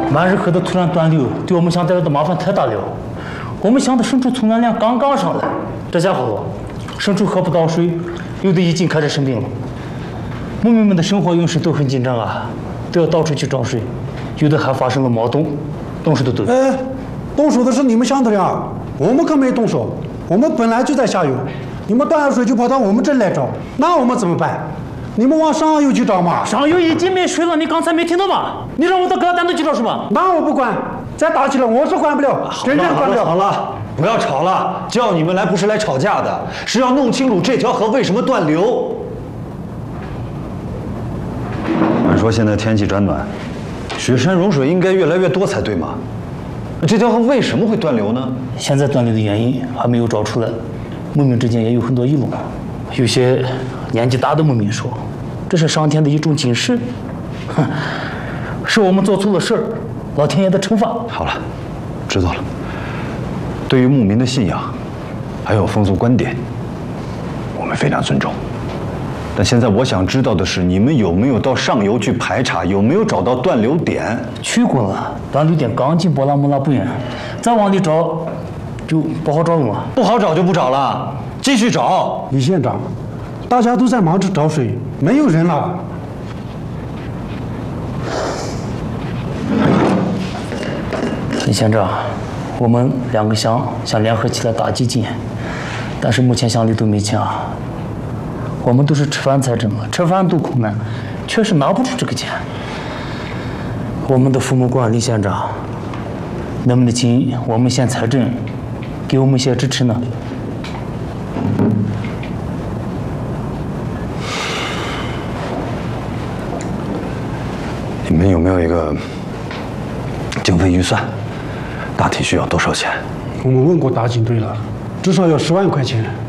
满日河的突然断流，对我们乡带来的麻烦太大了。我们乡的牲畜存栏量刚刚上来，这家伙牲畜喝不到水，有的已经开始生病了。牧民们的生活用水都很紧张啊，都要到处去找水，有的还发生了冒冻，动手的都有。 动手的是你们乡的人啊，我们可没动手，我们本来就在下游，你们断了水就跑到我们这来找，那我们怎么办？你们往上游去找嘛。 上游已经没水了，你刚才没听到吗？你让我到各单独去找是吧？ 那我不管，再打起来我是管不了，真正管不了。 好了，不要吵了，叫你们来不是来吵架的，是要弄清楚这条河为什么断流。按说现在天气转暖，雪山融水应该越来越多才对嘛。这条河为什么会断流呢？ 现在断流的原因还没有找出来，牧民之间也有很多议论。有些年纪大的牧民说，这是上天的一种警示，是我们做错了事儿，老天爷的惩罚。 好了，知道了。对于牧民的信仰，还有风俗观点，我们非常尊重。但现在我想知道的是，你们有没有到上游去排查，有没有找到断流点？ 去过了，断流点刚进波拉木拉不远，再往里找就不好找了嘛。 不好找就不找了，继续找。 李县长，大家都在忙着找水，没有人了。 李县长，我们两个乡想联合起来打基金，但是目前乡里都没钱啊。我们都是吃饭才挣的，吃饭都困难，确实拿不出这个钱。我们的父母官李县长，能不能请我们县财政给我们一些支持呢？ 你们有没有一个经费预算？大体需要多少钱？ 我们问过打井队了，至少要10万块钱。